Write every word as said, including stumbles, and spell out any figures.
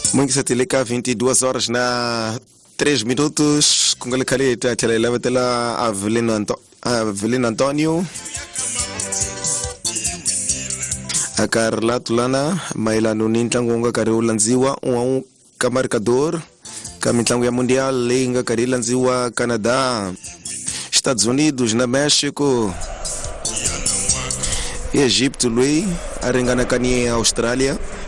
Muito satélite vinte e duas horas na três minutos com aquele cali tá tela leva tela Avelino Anto Avelino Antônio a Carla Tulana maila no nintangonga kariulanziwa um camarcador camitlango ya mundial lenga kariulanziwa Canadá, Estados Unidos, na México, Egito, Lui, arengana kani Austrália.